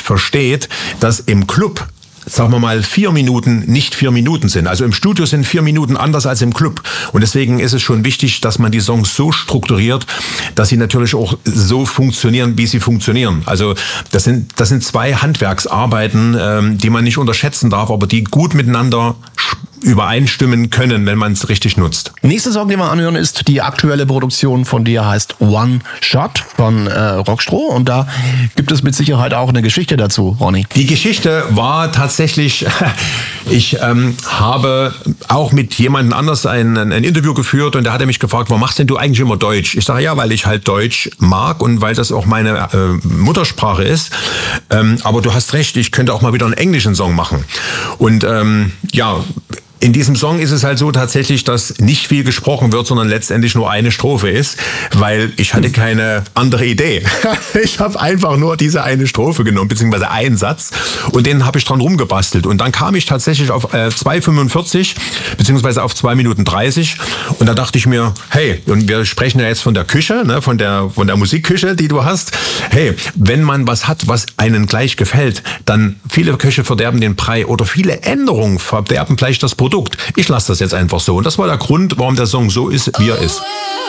versteht, dass im Club, sagen wir mal, 4 Minuten nicht 4 Minuten sind. Also im Studio sind 4 Minuten anders als im Club. Und deswegen ist es schon wichtig, dass man die Songs so strukturiert, dass sie natürlich auch so funktionieren, wie sie funktionieren. Also das sind 2 Handwerksarbeiten, die man nicht unterschätzen darf, aber die gut miteinander übereinstimmen können, wenn man es richtig nutzt. Nächste Song, die wir anhören, ist die aktuelle Produktion von dir, heißt One Shot von Rockstroh. Und da gibt es mit Sicherheit auch eine Geschichte dazu, Ronny. Die Geschichte war tatsächlich, ich habe auch mit jemandem anders ein Interview geführt und da hat er mich gefragt, warum machst denn du eigentlich immer Deutsch? Ich sage, ja, weil ich halt Deutsch mag und weil das auch meine Muttersprache ist. Aber du hast recht, ich könnte auch mal wieder einen englischen Song machen. Und in diesem Song ist es halt so tatsächlich, dass nicht viel gesprochen wird, sondern letztendlich nur eine Strophe ist, weil ich hatte keine andere Idee. Ich habe einfach nur diese eine Strophe genommen, beziehungsweise einen Satz, und den habe ich dran rumgebastelt. Und dann kam ich tatsächlich auf 2,45, beziehungsweise auf 2 Minuten 30. Und da dachte ich mir, hey, und wir sprechen ja jetzt von der Küche, ne, von der Musikküche, die du hast. Hey, wenn man was hat, was einen gleich gefällt, dann viele Köche verderben den Brei oder viele Änderungen verderben vielleicht das Produkt. Ich lasse das jetzt einfach so. Und das war der Grund, warum der Song so ist, wie er ist.